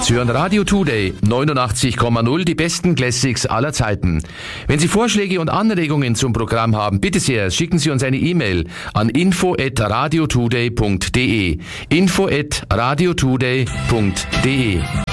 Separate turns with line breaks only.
Sie hören Radio Today 89,0, die besten Classics aller Zeiten. Wenn Sie Vorschläge und Anregungen zum Programm haben, bitte sehr, schicken Sie uns eine E-Mail an info@radiotoday.de. info@radiotoday.de